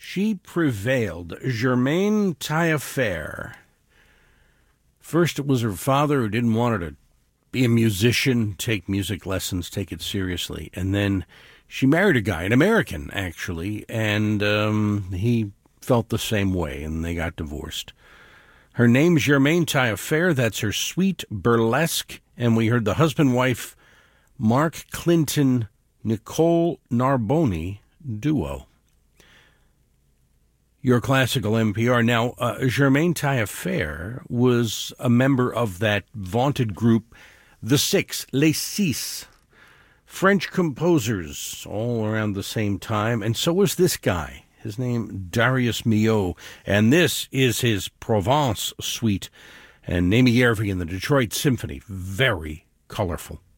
She prevailed. Germaine Taillefer. First, it was her father who didn't want her to be a musician, take music lessons, take it seriously. And then she married a guy, an American, actually, and he felt the same way, and they got divorced. Her name's Germaine Taillefer. That's her sweet burlesque. And we heard the husband-wife Mark Clinton, Nicole Narboni duo. Your classical NPR. Now, Germaine Taillefer was a member of that vaunted group, The Six, Les Six, French composers all around the same time. And so was this guy. His name, Darius Milhaud. And this is his Provence suite. And Amy Yervi and the Detroit Symphony. Very colorful.